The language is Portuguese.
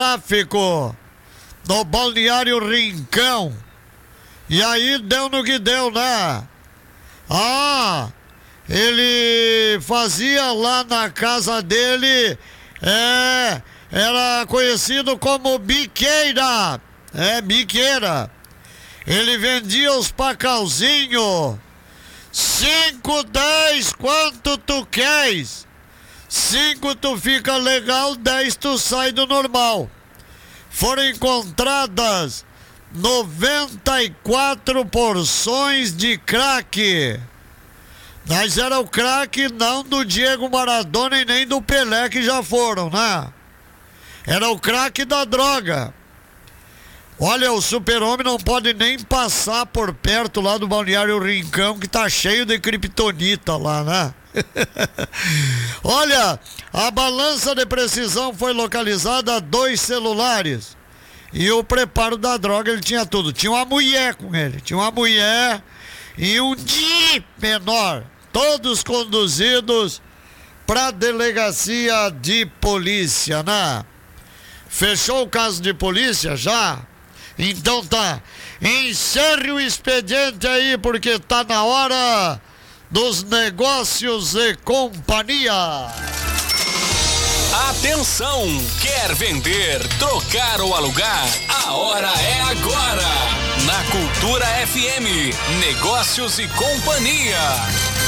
tráfico no Balneário Rincão. E aí deu no que deu, né? Ele fazia lá na casa dele, era conhecido como biqueira. Biqueira. Ele vendia os pacauzinhos. 5, 10, quanto tu queres? 5 tu fica legal, 10 tu sai do normal. Foram encontradas 94 porções de crack. Mas era o crack não do Diego Maradona e nem do Pelé, que já foram, né? Era o crack da droga. Olha, o Super-Homem não pode nem passar por perto lá do Balneário Rincão, que tá cheio de criptonita lá, né? Olha, a balança de precisão foi localizada a 2 celulares. E o preparo da droga, ele tinha tudo. Tinha uma mulher com ele, tinha uma mulher e um Jeep menor. Todos conduzidos pra delegacia de polícia, né? Fechou o caso de polícia já? Então tá, encerre o expediente aí, porque tá na hora dos negócios e companhia. Atenção, quer vender, trocar ou alugar? A hora é agora. Na Cultura FM, negócios e companhia.